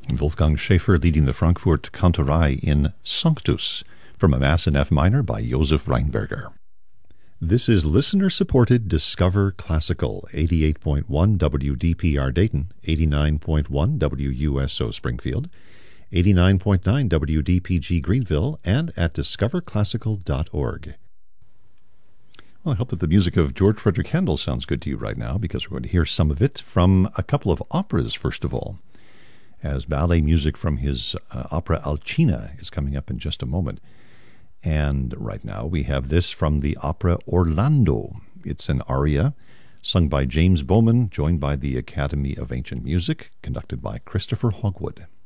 Wolfgang Schäfer leading the Frankfurt Kantorei in Sanctus, from a Mass in F minor by Josef Reinberger. This is listener-supported Discover Classical, 88.1 WDPR Dayton, 89.1 WUSO Springfield, 89.9 WDPG Greenville, and at discoverclassical.org. Well, I hope that the music of George Frederick Handel sounds good to you right now, because we're going to hear some of it from a couple of operas, first of all, as ballet music from his opera Alcina is coming up in just a moment. And right now we have this from the opera Orlando. It's an aria sung by James Bowman, joined by the Academy of Ancient Music, conducted by Christopher Hogwood.